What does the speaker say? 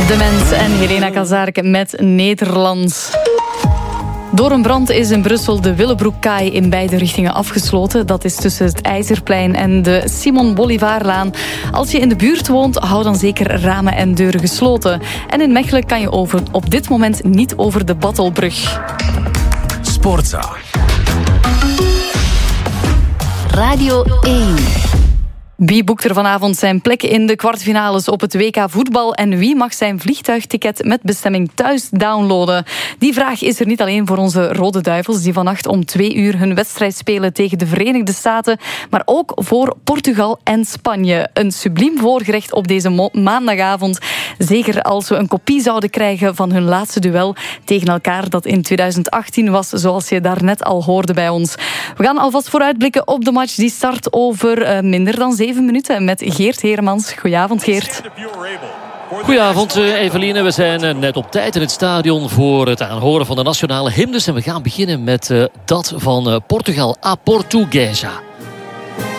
De Mens en Helena Kazarek met Nederland. Door een brand is in Brussel de Willebroekkaai in beide richtingen afgesloten. Dat is tussen het IJzerplein en de Simon Bolivarlaan. Als je in de buurt woont, hou dan zeker ramen en deuren gesloten. En in Mechelen kan je op dit moment niet over de Battelbrug. Sportza. Radio 1. Wie boekt er vanavond zijn plek in de kwartfinales op het WK voetbal en wie mag zijn vliegtuigticket met bestemming thuis downloaden? Die vraag is er niet alleen voor onze Rode Duivels die vannacht om 2 uur hun wedstrijd spelen tegen de Verenigde Staten, maar ook voor Portugal en Spanje. Een subliem voorgerecht op deze maandagavond. Zeker als we een kopie zouden krijgen van hun laatste duel tegen elkaar dat in 2018 was, zoals je daarnet al hoorde bij ons. We gaan alvast vooruitblikken op de match die start over minder dan 7 minuten met Geert Heremans. Goedenavond, Geert. Goedenavond, Eveline. We zijn net op tijd in het stadion voor het aanhoren van de nationale hymnes. En we gaan beginnen met dat van Portugal, A Portuguesa.